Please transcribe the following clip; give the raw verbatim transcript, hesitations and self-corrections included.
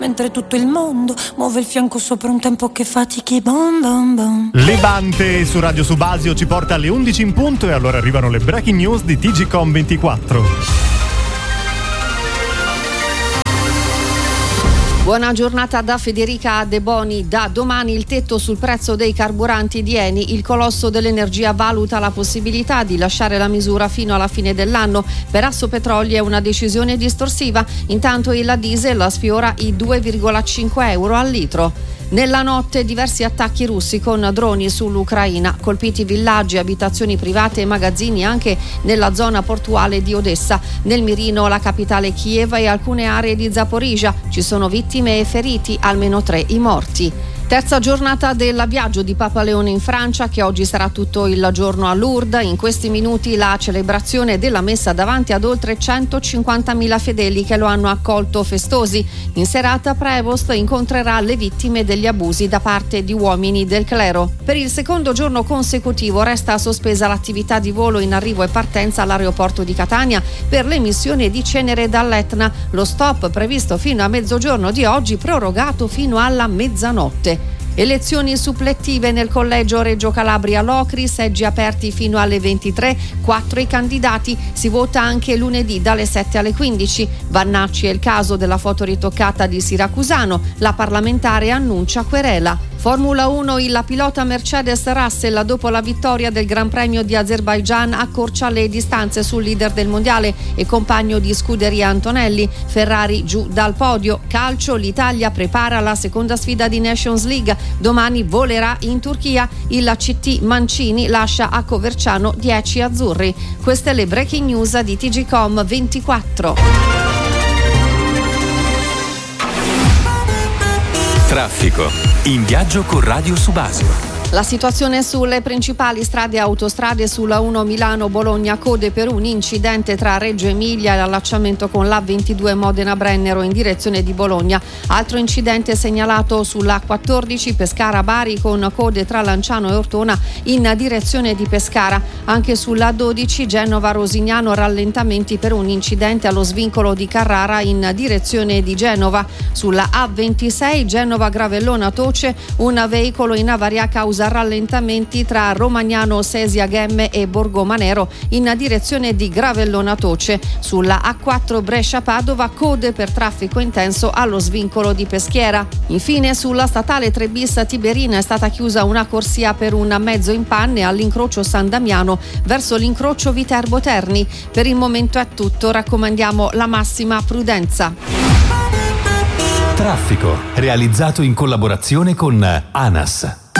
Mentre tutto il mondo muove il fianco sopra un tempo che fatichi, bom bom bom. Levante su Radio Subasio ci porta alle undici in punto e allora arrivano le breaking news di T G Com ventiquattro. Buona giornata da Federica De Boni. Da domani il tetto sul prezzo dei carburanti di Eni. Il colosso dell'energia valuta la possibilità di lasciare la misura fino alla fine dell'anno. Per Assopetroli è una decisione distorsiva. Intanto il diesel sfiora i due virgola cinque euro al litro. Nella notte diversi attacchi russi con droni sull'Ucraina, colpiti villaggi, abitazioni private e magazzini anche nella zona portuale di Odessa. Nel mirino la capitale Kiev e alcune aree di Zaporizhia. Ci sono vittime e feriti, almeno tre i morti. Terza giornata del viaggio di Papa Leone in Francia, che oggi sarà tutto il giorno a Lourdes. In questi minuti la celebrazione della messa davanti ad oltre centocinquantamila fedeli che lo hanno accolto festosi. In serata Prevost incontrerà le vittime degli abusi da parte di uomini del clero. Per il secondo giorno consecutivo resta sospesa l'attività di volo in arrivo e partenza all'aeroporto di Catania per l'emissione di cenere dall'Etna. Lo stop previsto fino a mezzogiorno di oggi prorogato fino alla mezzanotte. Elezioni supplettive nel collegio Reggio Calabria Locri, seggi aperti fino alle ventitré, quattro i candidati, si vota anche lunedì dalle sette alle quindici. Vannacci è il caso della foto ritoccata di Siracusano, la parlamentare annuncia querela. Formula uno, il pilota Mercedes Russell dopo la vittoria del Gran Premio di Azerbaijan accorcia le distanze sul leader del mondiale e compagno di scuderia Antonelli. Ferrari giù dal podio. Calcio, l'Italia prepara la seconda sfida di Nations League. Domani volerà in Turchia. Il C T Mancini lascia a Coverciano dieci azzurri. Queste le breaking news di T G Com ventiquattro. Traffico. In viaggio con Radio Subasio. La situazione sulle principali strade e autostrade: sulla uno Milano-Bologna, code per un incidente tra Reggio Emilia e l'allacciamento con l'A ventidue Modena-Brennero in direzione di Bologna. Altro incidente segnalato sulla quattordici Pescara-Bari con code tra Lanciano e Ortona in direzione di Pescara. Anche sulla dodici Genova-Rosignano rallentamenti per un incidente allo svincolo di Carrara in direzione di Genova. Sulla A ventisei Genova-Gravellona-Toce un veicolo in avaria causa rallentamenti tra Romagnano Sesia Gemme e Borgomanero in direzione di Gravellona Toce. Sulla A quattro Brescia Padova code per traffico intenso allo svincolo di Peschiera. Infine sulla statale tre bis Tiberina è stata chiusa una corsia per un mezzo in panne all'incrocio San Damiano verso l'incrocio Viterbo Terni. Per il momento è tutto, raccomandiamo la massima prudenza. Traffico realizzato in collaborazione con ANAS.